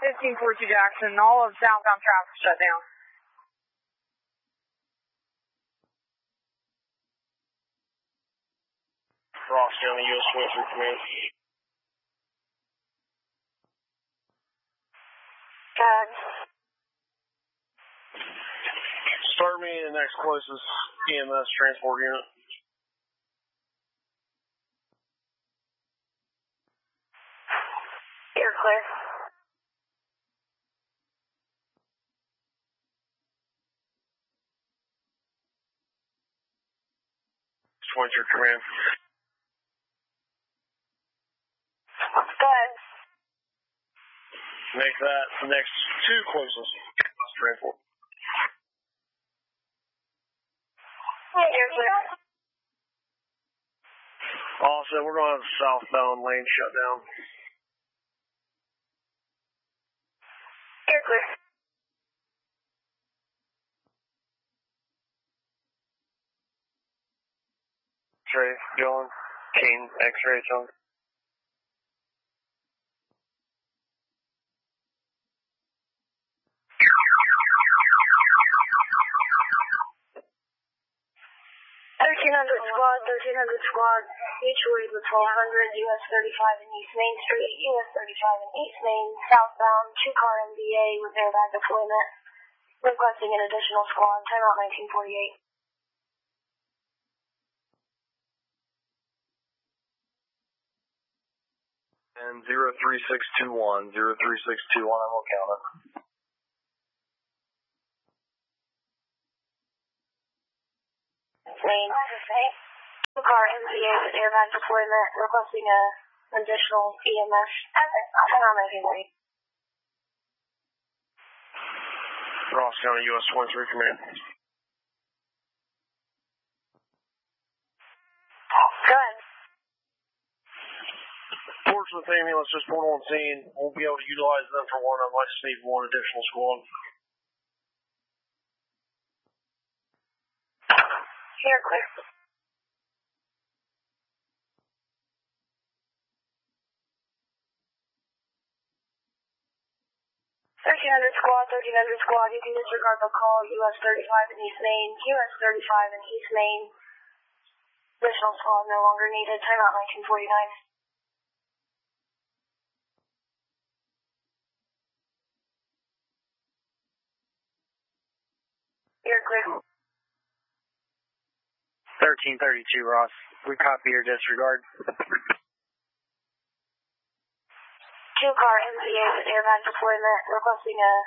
1542 Jackson, all of southbound traffic shut down. Ross County, U.S. 23 Command. Start me in the next closest EMS transport unit. You're clear. Switch your command. Go ahead. Make that the next two closest transport. You're clear. Also, we're going to have the southbound lane shut down. You're clear. X-ray, Dylan. Kane, X-ray, John. Squad, mutual aid with 1200, US 35 in East Main Street, US 35 in East Main, southbound, 2-car MVA with airbag deployment, requesting an additional squad, timeout 1948. And 03621, 03621, I will count it. Main, 2-car MVA with airbag deployment, requesting an additional EMS, timeout 1948. Ross County, U.S. 23 Command. Go ahead. Fortunately, ambulance just pulled on scene. Won't be able to utilize them for one. I might just need one additional squad. You're clear. Squad, 1300 squad, you can disregard the call, US 35 in East Main, US 35 in East Main. Additional squad no longer needed, timeout 1949. You're clear. 1332, Ross. We copy your disregard. 2-car MVA with airbag deployment, requesting a